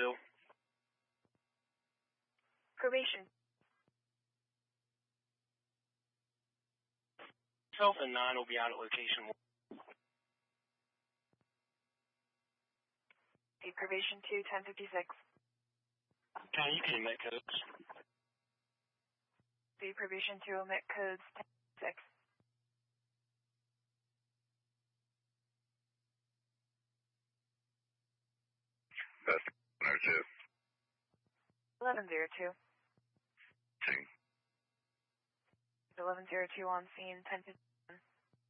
1102. Probation. Self and 9 will be out at location 1. Okay, probation 2, 1056. Okay, you can emit codes. Okay, probation 2, omit codes 1056. That's 102. 1102. 2. 1102 on scene 1056.